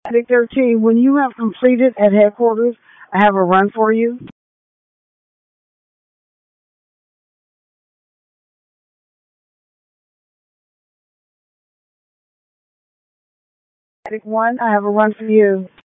Medic 13, when you have completed at headquarters, I have a run for you. Medic 1, I have a run for you.